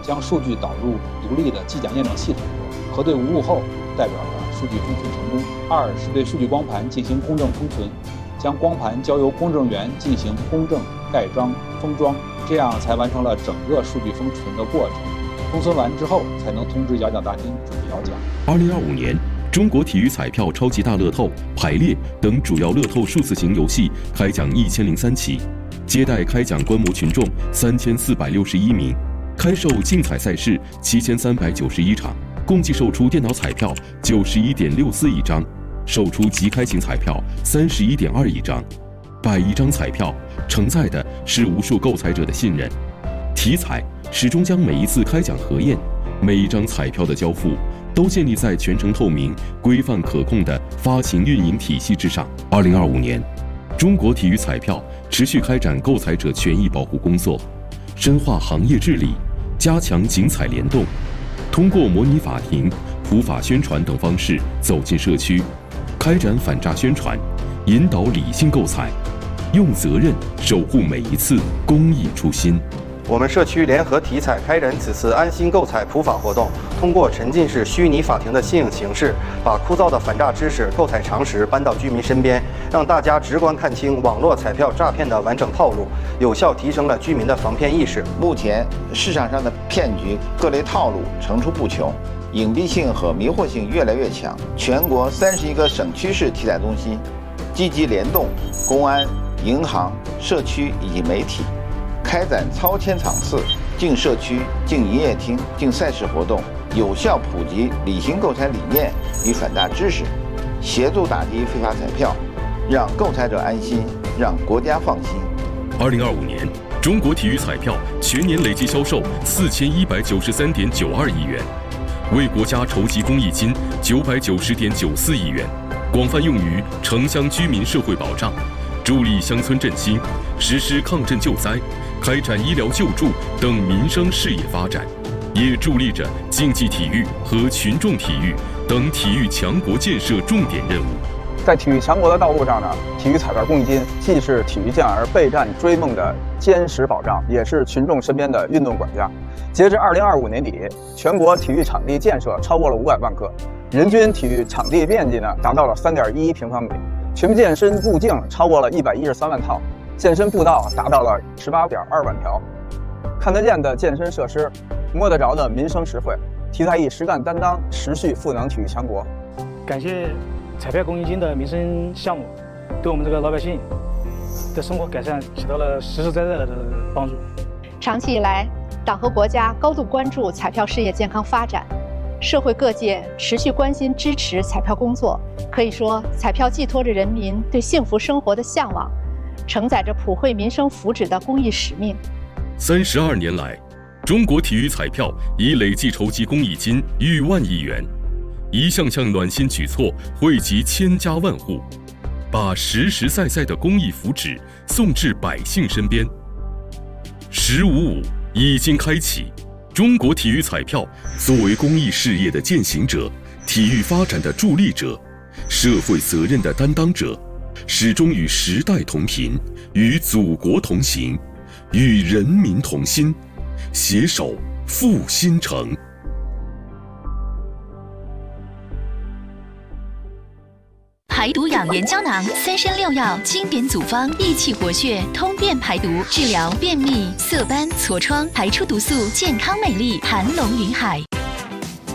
将数据导入独立的计价验证系统，核对无误后，代表着数据封存成功。二是对数据光盘进行公证封存，将光盘交由公证员进行公证、盖章、封装，这样才完成了整个数据封存的过程。封存完之后，才能通知摇奖大厅准备摇奖。 2025年，中国体育彩票超级大乐透、排列等主要乐透数字型游戏开奖1003起，接待开奖观摩群众3461名，开售竞彩赛事7391场，共计售出电脑彩票91.64亿张，售出即开型彩票31.2亿张。100亿张彩票承载的是无数购彩者的信任。体彩始终将每一次开奖核验、每一张彩票的交付，都建立在全程透明、规范可控的发行运营体系之上。2025年，中国体育彩票持续开展购彩者权益保护工作，深化行业治理，加强竞彩联动，通过模拟法庭、普法宣传等方式走进社区，开展反诈宣传，引导理性购彩，用责任守护每一次公益初心。 我们社区联合体彩开展此次安心购彩普法活动，通过沉浸式虚拟法庭的新颖形式，把枯燥的反诈知识、购彩常识搬到居民身边，让大家直观看清网络彩票诈骗的完整套路，有效提升了居民的防骗意识。 目前市场上的骗局各类套路层出不穷，隐蔽性和迷惑性越来越强。全国31个省区市体彩中心积极联动公安、银行、社区以及媒体，开展超千场次进社区、进营业厅、进赛事活动，有效普及理性购彩理念与反诈知识，协助打击非法彩票，让购彩者安心，让国家放心。 2025年，中国体育彩票全年累计销售4193.92亿元，为国家筹集公益金990.94亿元，广泛用于城乡居民社会保障，助力乡村振兴，实施抗震救灾，开展医疗救助等民生事业发展，也助力着竞技体育和群众体育等体育强国建设重点任务。 在体育强国的道路上呢，体育彩票公益金既是体育健儿备战追梦的坚实保障，也是群众身边的运动管家。截至2025年底，全国体育场地建设超过了500万个，人均体育场地面积呢达到了3.11平方米，全面健身步径超过了113万套，健身步道达到了18.2万条。看得见的健身设施，摸得着的民生实惠，体彩以实干担当，持续赋能体育强国。 感谢彩票公益金的民生项目，对我们这个老百姓的生活改善起到了实实在在的帮助。 长期以来，党和国家高度关注彩票事业健康发展，社会各界持续关心支持彩票工作。可以说，彩票寄托着人民对幸福生活的向往，承载着普惠民生福祉的公益使命。 32年来，中国体育彩票已累计筹集公益金逾1万亿元，一项项暖心举措惠及千家万户，把实实在在的公益福祉送至百姓身边。1055已经开启，中国体育彩票作为公益事业的践行者、体育发展的助力者、社会责任的担当者，始终与时代同频，与祖国同行，与人民同心，携手复兴城。 排毒养颜胶囊，3参6药，经典组方，益气活血，通便排毒，治疗便秘、色斑、痤疮，排出毒素，健康美丽，盘龙云海。